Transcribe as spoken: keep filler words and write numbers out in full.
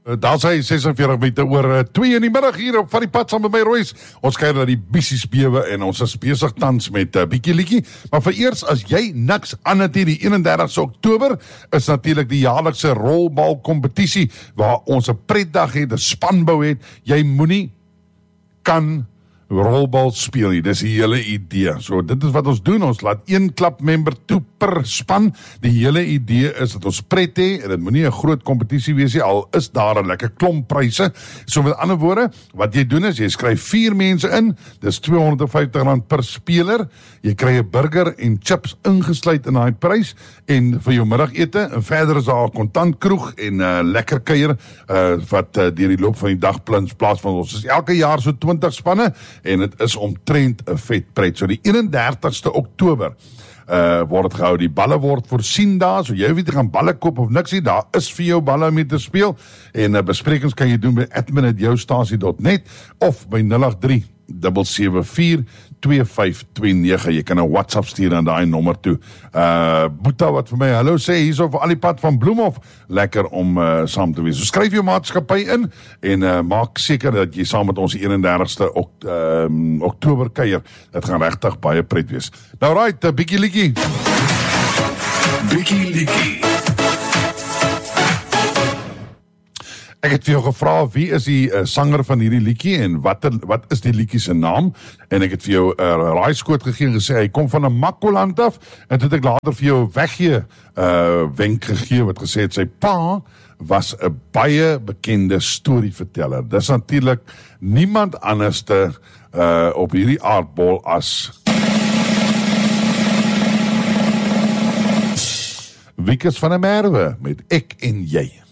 Daar sê ses en veertig minute oor twee in die middag hier op van die pad saam met my Royce. Ons kyk na die bissies bewe en ons is besig tans met 'n uh, bietjie liedjie. Maar vir eers, as jy niks aan het hier, die eenendertigste Oktober is natuurlik die jaarlikse rolbal kompetisie waar ons 'n pretdag het, 'n spanbou het. Jy moenie kan rolbal speel nie, dis die hele idee. So dit is wat ons doen, ons laat een klapmember toe per span. Die hele idee is dat ons pret hê, en dit moet nie 'n groot kompetisie wees nie, al is daar 'n lekker klomp pryse. So met ander woorde, wat jy doen is, jy skryf vier mense in, dis tweehonderdvyftig rand per speler, jy kry 'n burger en chips ingesluit in daai prys, en vir jou middagete, en verder is daar 'n kontantkroeg en 'n uh, lekker kuier, uh, wat uh, deur die loop van die dag plins plaas van ons. Is elke jaar so twintig spanne, en het is omtrent 'n vet pret. So die eenendertigste Oktober uh, word het gehou, die balle word voorsien daar, so jy weet jy gaan balle koop of niks nie, daar is vir jou balle om mee te speel, en uh, besprekings kan jy doen by admin at joustasie dot net of by nul agt drie sewe sewe vier twee vyf twee nege, jy kan 'n WhatsApp stuur aan daai nommer toe. Uh, Boeta wat vir my hallo sê, hier so vir al die pad van Bloemhof, lekker om uh, saam te wees. So skryf jou maatskappy in, en uh, maak seker dat jy saam met ons die eenendertigste ok, um, Oktober kuier. Dit gaan regtig baie pret wees. Nou right, 'n bietjie liedjie. Bietjie liedjie. Ek het vir jou gevra, wie is die uh, sanger van hierdie liedjie en wat, er, wat is die liedjie se naam? En ek het vir jou 'n uh, raaiskoot gegee en gesê, hy kom van 'n Makkoland af, en toe het ek later vir jou weggee uh, wenk gegee, wat gesê het, sy pa was 'n baie bekende storieverteller. Dis natuurlik niemand anderste uh, op hierdie aardbol as Wikus van der Merwe met Ek en Jy.